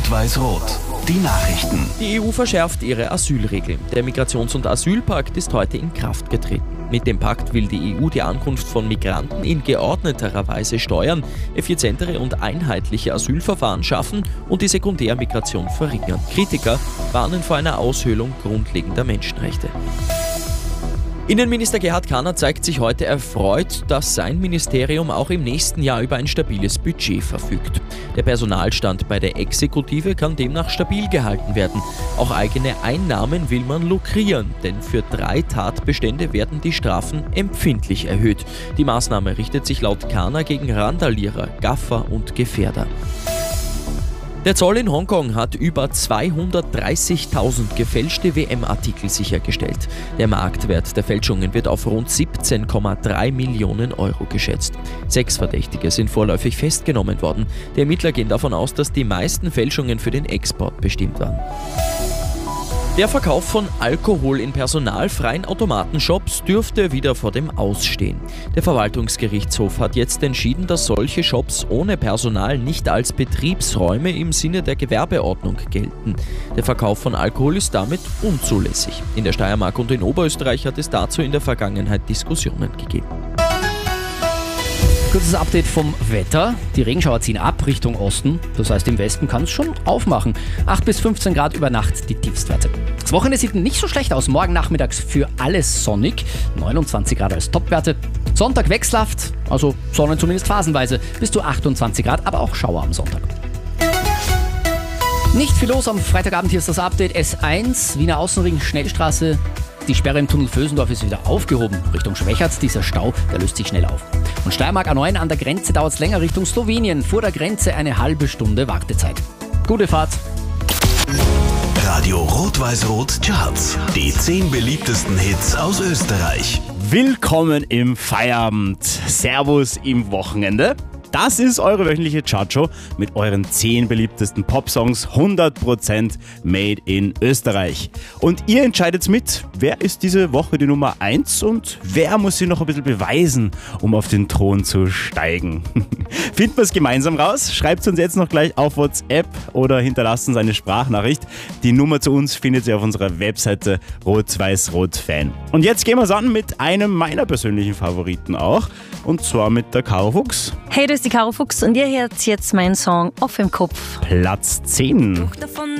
Rot-Weiß-Rot. Die Nachrichten. Die EU verschärft ihre Asylregeln. Der Migrations- und Asylpakt ist heute in Kraft getreten. Mit dem Pakt will die EU die Ankunft von Migranten in geordneterer Weise steuern, effizientere und einheitliche Asylverfahren schaffen und die Sekundärmigration verringern. Kritiker warnen vor einer Aushöhlung grundlegender Menschenrechte. Innenminister Gerhard Kahner zeigt sich heute erfreut, dass sein Ministerium auch im nächsten Jahr über ein stabiles Budget verfügt. Der Personalstand bei der Exekutive kann demnach stabil gehalten werden. Auch eigene Einnahmen will man lukrieren, denn für 3 Tatbestände werden die Strafen empfindlich erhöht. Die Maßnahme richtet sich laut Kahner gegen Randalierer, Gaffer und Gefährder. Der Zoll in Hongkong hat über 230.000 gefälschte WM-Artikel sichergestellt. Der Marktwert der Fälschungen wird auf rund 17,3 Millionen Euro geschätzt. 6 Verdächtige sind vorläufig festgenommen worden. Die Ermittler gehen davon aus, dass die meisten Fälschungen für den Export bestimmt waren. Der Verkauf von Alkohol in personalfreien Automatenshops dürfte wieder vor dem Aus stehen. Der Verwaltungsgerichtshof hat jetzt entschieden, dass solche Shops ohne Personal nicht als Betriebsräume im Sinne der Gewerbeordnung gelten. Der Verkauf von Alkohol ist damit unzulässig. In der Steiermark und in Oberösterreich hat es dazu in der Vergangenheit Diskussionen gegeben. Kurzes Update vom Wetter. Die Regenschauer ziehen ab Richtung Osten. Das heißt, im Westen kann es schon aufmachen. 8 bis 15 Grad über Nacht die Tiefstwerte. Das Wochenende sieht nicht so schlecht aus. Morgen nachmittags für alles sonnig. 29 Grad als Topwerte. Sonntag wechselhaft, also Sonne zumindest phasenweise. Bis zu 28 Grad, aber auch Schauer am Sonntag. Nicht viel los am Freitagabend. Hier ist das Update. S1, Wiener Außenring, Schnellstraße. Die Sperre im Tunnel Vösendorf ist wieder aufgehoben. Richtung Schwächert, dieser Stau, der löst sich schnell auf. Und Steiermark A9 an der Grenze dauert es länger Richtung Slowenien. Vor der Grenze eine halbe Stunde Wartezeit. Gute Fahrt. Radio Rot-Weiß-Rot Charts. Die 10 beliebtesten Hits aus Österreich. Willkommen im Feierabend. Servus im Wochenende. Das ist eure wöchentliche Chartshow mit euren 10 beliebtesten Popsongs, 100% made in Österreich. Und ihr entscheidet mit, wer ist diese Woche die Nummer 1 und wer muss sie noch ein bisschen beweisen, um auf den Thron zu steigen. Finden wir es gemeinsam raus? Schreibt uns jetzt noch gleich auf WhatsApp oder hinterlasst uns eine Sprachnachricht. Die Nummer zu uns findet ihr auf unserer Webseite Rot-Weiß-Rot-Fan. Und jetzt gehen wir es an mit einem meiner persönlichen Favoriten auch, und zwar mit der Caro Fuchs. Hey, das ist die Caro Fuchs und ihr hört jetzt meinen Song Auf im Kopf. Platz 10.